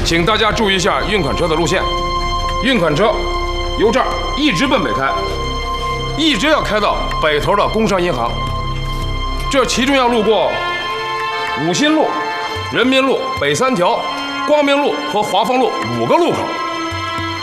请大家注意一下运款车的路线。运款车由这儿一直奔北开，一直要开到北头的工商银行。这其中要路过五新路、人民路、北三条、光明路和华丰路5个路口。